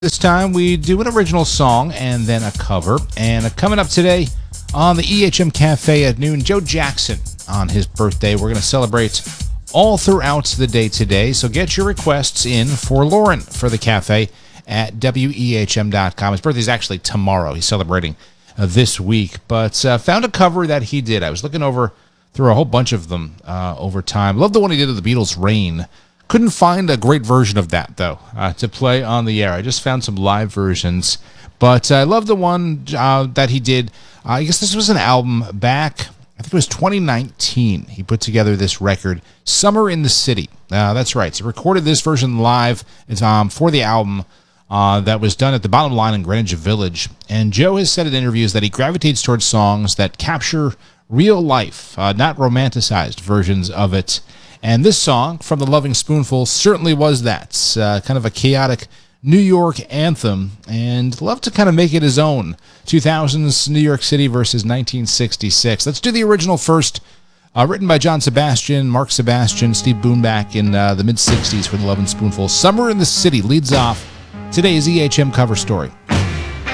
This time we do an original song and then a cover. And coming up today on the EHM Cafe at noon, Joe Jackson on his birthday. We're going to celebrate all throughout the day today. So get your requests in for Lauren for the cafe at wehm.com. His birthday is actually tomorrow. He's celebrating this week, but found a cover that he did. I was looking over through a whole bunch of them over time. Love the one he did of the Beatles' Rain. Couldn't find a great version of that, though, to play on the air. I just found some live versions. But I love the one that he did. I guess this was an album back, I think it was 2019. He put together this record, Summer in the City. That's right. So he recorded this version live. It's for the album that was done at the Bottom Line in Greenwich Village. And Joe has said in interviews that he gravitates towards songs that capture real life, not romanticized versions of it. And this song from The Loving Spoonful certainly was that. Kind of a chaotic New York anthem, and love to kind of make it his own. 2000s New York City versus 1966. Let's do the original first. Written by John Sebastian, Mark Sebastian, Steve Boone back in the mid-60s for The Loving Spoonful. Summer in the City leads off today's EHM cover story.